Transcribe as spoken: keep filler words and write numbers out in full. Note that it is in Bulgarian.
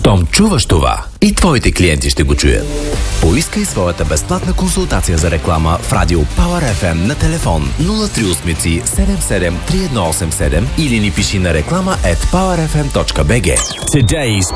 Щом чуваш това, и твоите клиенти ще го чуят. Поискай своята безплатна консултация за реклама в Радио Power еф ем на телефон нула три осем седем седем три едно осем седем или ни пиши на реклама at power f m dot b g. Today's